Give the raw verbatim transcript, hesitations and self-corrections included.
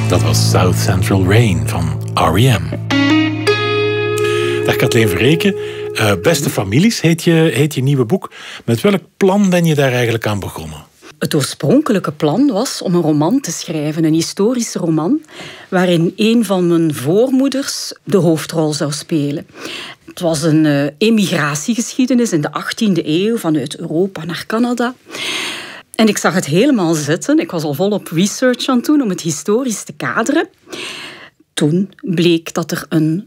Dat was South Central Rain van R E M. Dag Kathleen Verreken. Uh, Beste families heet je, heet je nieuwe boek. Met welk plan ben je daar eigenlijk aan begonnen? Het oorspronkelijke plan was om een roman te schrijven, een historische roman, waarin een van mijn voormoeders de hoofdrol zou spelen. Het was een uh, emigratiegeschiedenis in de achttiende eeuw vanuit Europa naar Canada. En ik zag het helemaal zitten. Ik was al volop research aan het doen om het historisch te kaderen. Toen bleek dat er een